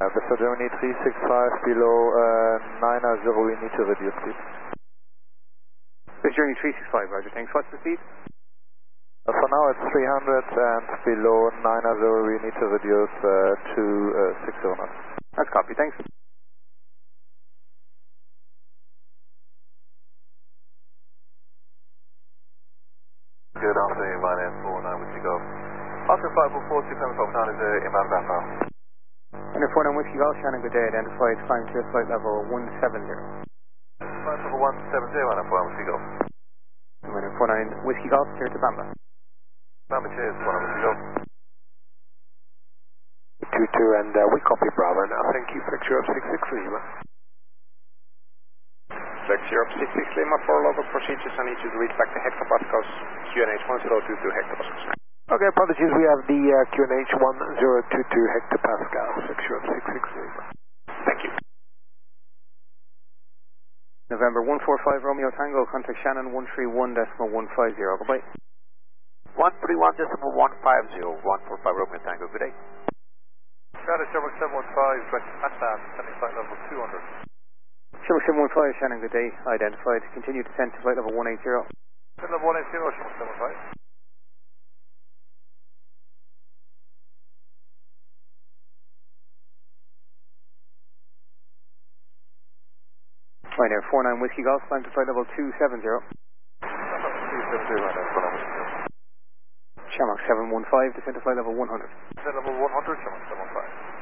Besta Germany 365 below 900, we need to reduce speed. Besta Germany 365, roger, thanks. What's the speed? For now it's 300 and below 900 we need to reduce to 60 knots. That's copy, thanks. Good afternoon, my name's 49 Whiskey Golf. Oscar 542 759 is inbound ground now. Under 49 Whiskey Golf, Shannon, good day, identified, climb to flight level 170. Flight level 170 on 49 Whiskey Golf. Under 49 Whiskey Golf, clear to Bamba. Bamba, cheers, 49 Whiskey Golf. 22 and we copy Bravo now, thank you, Flick Europe 66 Lima. Flick Europe 66 Lima, for local procedures I need you to reach back to hectopascals, QNH 1022 hectopascals. Okay, apologies, we have the QNH 1022 hectopascal, Flick Europe 66 Lima. Thank you. November 145 Romeo Tango, contact Shannon 131.150, goodbye. 131.150, 145 Romeo Tango, good day. Scottish Sherbrooke 715, 20 touchdown, sending flight level 200. Sherbrooke 715, Shannon, good day, identified, continue descent to flight level 180. Flight level 180, Sherbrooke 715. Right there, 49 Whiskey Golf, climb to flight level 270. 270, right there, 49 Whiskey Golf. Shamrock 715, descent to flight level 100. Flight level 100, Sherbrooke 715.